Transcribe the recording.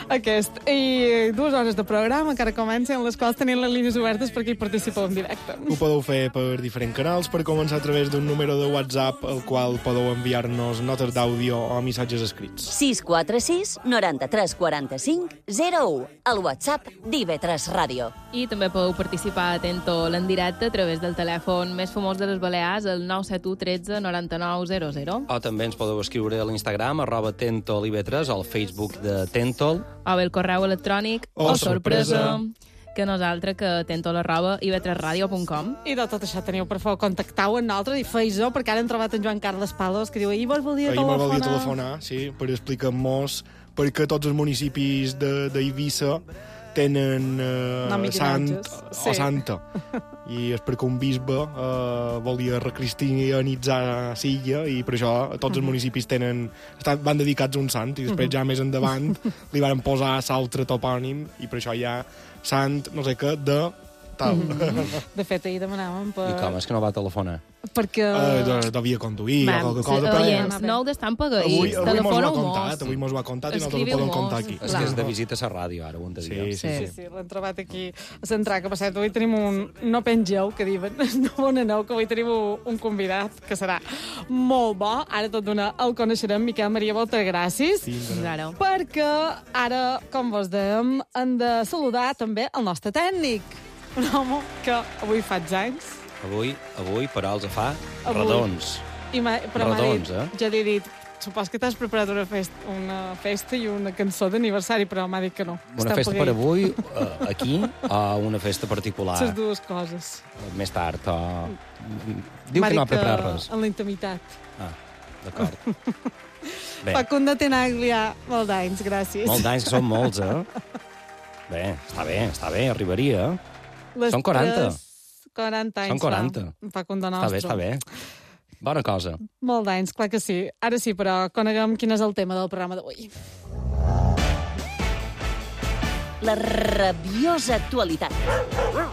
Aquest. I 2 hores de programa, encara comencen, les quals tenien les línies obertes perquè hi participeu en directe. Ho podeu fer per diferents canals, per començar a través d'un número de WhatsApp al qual podeu enviar-nos notes d'àudio o missatges escrits. 646 93 45 01, el WhatsApp d'IV3 Ràdio. I també podeu participar a Tento en directe a través del telèfon més famós de les Balears, el 971 13 99 00. O també ens podeu escriure a l'Instagram, @TentolIV3, o al Facebook de Tentol. O bé el correu electrònic O sorpresa. que nosaltres que tentol@iv3radio.com. I de tot això teniu, per favor, contactau amb nosaltres i feis-ho, perquè ara hem trobat en Joan Carles Palos, que diu, ahir vos volia Ahir me telefonar. volia telefonar, sí, per explicar-nos perquè tots els municipis d'Eivissa tenen Nom i sant llotges, o sí. santa. I és perquè un bisbe volia recristianitzar Silla i per això tots els municipis van dedicats a un sant i després ja més endavant li van posar l'altre topònim i per això hi ha sant, no sé què, de tal. De fet, ahir demanàvem per... I com és que no va telefonar? Perquè... Devia conduir o qualque cosa. Oients, no heu d'estar pagadís. Avui mos ho ha Telefoneu contat, avui mos ho ha contat i nosaltres ho podem contar aquí. És que és de visita a la ràdio, ara ho hem de dir. Sí, l'hem trobat aquí a Central, que per cert, avui tenim un... No pengeu, que diuen, no bon aneu, que avui tenim un convidat que serà molt bo. Ara tot d'una el coneixerem, Miquel Maria, moltes gràcies. Claro. Perquè ara, com vos dèiem, hem de saludar també el nostre tècnic. Un home que avui faig anys. Avui per als fa redons. Però m'ha Redons, dit, ja li he dit, supos que t'has preparat una festa i una cançó d'aniversari, però m'ha dit que no. Una festa per avui, aquí, o una festa particular? Les dues coses. Més tard, o... Diu que no ha preparat res. En la intimitat. Ah, d'acord. Bé, Facundo Tenaglia, molt d'anys, gràcies. molts anys, que són molts, Bé, està bé, arribaria, Són 40. 40 anys. Són 40. Facundo nostre. Està bé. Bona cosa. Molt d'anys, clar que sí. Ara sí, però coneguem quin és el tema del programa d'avui. La rabiosa actualitat.